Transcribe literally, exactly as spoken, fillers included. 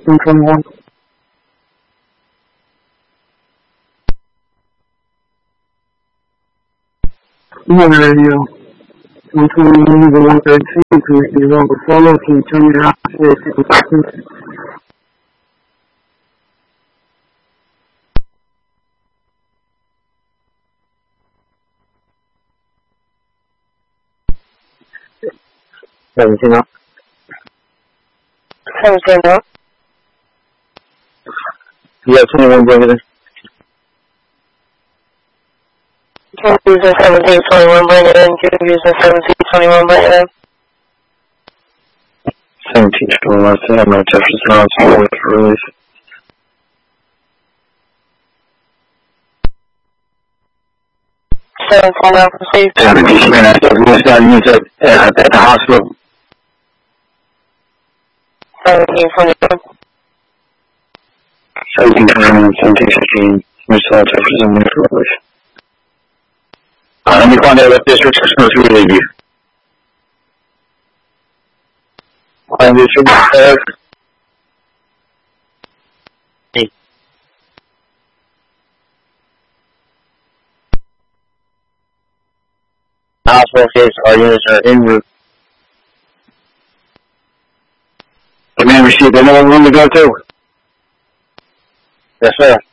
seventeen twenty-one. One radio. one twenty-one to one thirteen, connected to Robert Follow. Can you turn it out for a seconds? Seventeen up. Seventeen up. Yeah, twenty-one, bring it in. Can you use the seventeen twenty-one, bring it in? Can you use the seventeen twenty-one, bring it in? seventeen twenty-one, Sam, no Jefferson Hospital for release. seventeen up, proceed. seventeen, man, that's the most out units at, at, at the hospital. seventeen twenty-one. seventeen twenty-one, seventeen fifteen, Miss Jefferson for release. Uh, let me find out what districts are supposed to relieve you. Find district, uh, hey. Hospital case, our units are en route. Command received, anyone room to go to? Yes, sir.